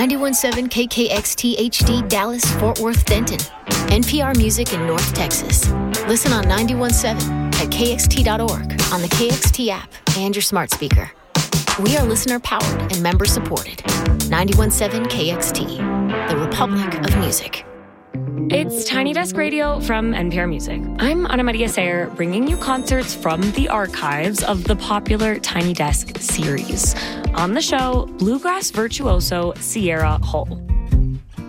91.7 KKXT HD Dallas, Fort Worth, Denton. NPR Music in North Texas. Listen on 91.7 at kxt.org, on the KXT app, and your smart speaker. We are listener-powered and member-supported. 91.7 KXT, the Republic of Music. It's Tiny Desk Radio from NPR Music. I'm Ana Maria Sayer, bringing you concerts from the archives of the popular Tiny Desk series. On the show, bluegrass virtuoso Sierra Hull.